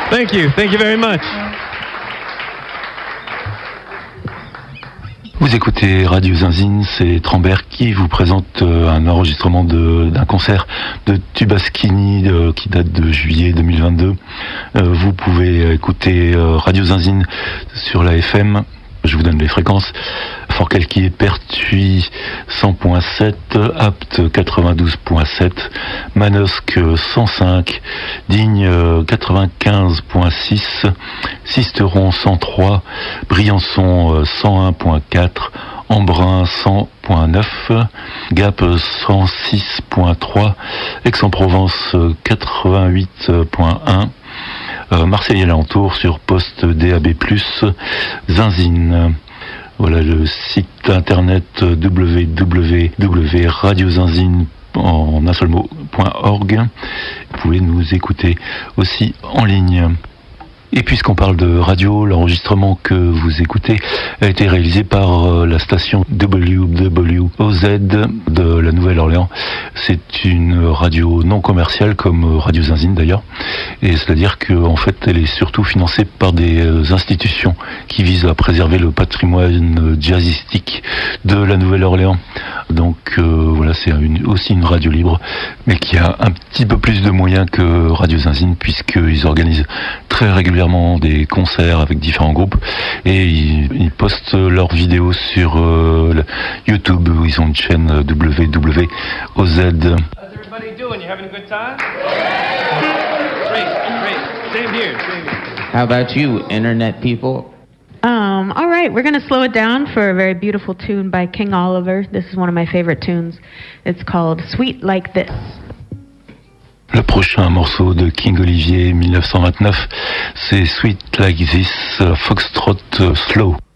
Thank you very much. Vous écoutez Radio Zinzine, c'est Trambert qui vous présente un enregistrement d'un concert de Tubaschini qui date de juillet 2022. Vous pouvez écouter Radio Zinzine sur la FM. Je vous donne les fréquences. Forcalquier, Pertuis 100.7, Apt 92.7, Manosque 105, Digne 95.6, Sisteron 103, Briançon 101.4, Embrun 100.9, Gap 106.3, Aix-en-Provence 88.1, Marseille alentour sur poste DAB+, Zinzine. Voilà le site internet www.radiozinzine en un seul mot.org. Vous pouvez nous écouter aussi en ligne. Et puisqu'on parle de radio, l'enregistrement que vous écoutez a été réalisé par la station WWOZ de la Nouvelle-Orléans. C'est une radio non commerciale comme Radio Zinzine d'ailleurs. Et c'est-à-dire qu'en fait, elle est surtout financée par des institutions qui visent à préserver le patrimoine jazzistique de la Nouvelle-Orléans. Donc voilà, c'est aussi une radio libre, mais qui a un petit peu plus de moyens que Radio Zinzine, puisqu'ils organisent très régulièrement des concerts avec différents groupes et ils postent leurs vidéos sur YouTube où ils ont une chaîne WWOZ. How's everybody doing? You having a good time? Great. Same here. How about you, internet people? All right, we're going to slow it down for a very beautiful tune by King Oliver. This is one of my favorite tunes. It's called Sweet Like This. Le prochain morceau de King Olivier 1929, c'est Sweet Like This, Foxtrot Slow.